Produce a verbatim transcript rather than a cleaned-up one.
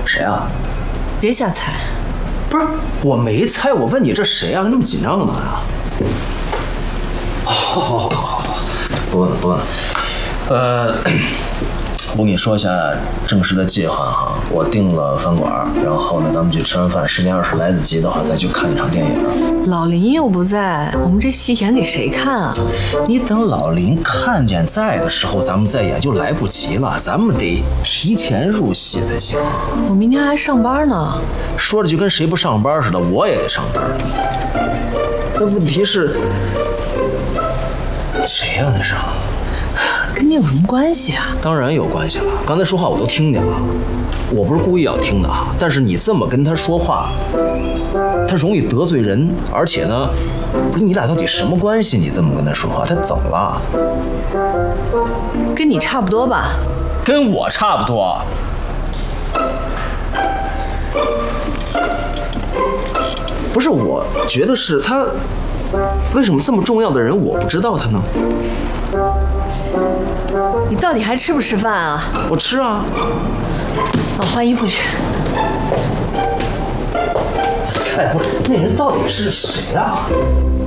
谁啊？ 别瞎猜。 不是，我没猜，我问你这谁啊？那么紧张干嘛呀？好好好好好好，不问了不问了。呃，我跟你说一下正式的计划哈，我订了饭馆，然后呢，咱们去吃完饭，十点二十来得及的话，再去看一场电影。 老林又不在，我们这戏演给谁看啊？ 你等老林看见在的时候，咱们再演就来不及了，咱们得提前入戏才行。 我明天还上班呢。 说着就跟谁不上班似的，我也得上班。那问题是，谁呀、啊？那是？ 跟你有什么关系啊？ 当然有关系了，刚才说话我都听见了，我不是故意要听的，但是你这么跟他说话，他容易得罪人，而且呢，不是你俩到底什么关系？你这么跟他说话，他怎么了？ 跟你差不多吧？ 跟我差不多。不是，我觉得是他，为什么这么重要的人我不知道他呢？ 你到底还吃不吃饭啊？ 我吃啊。 我换衣服去。 哎，不是，那人到底是谁啊？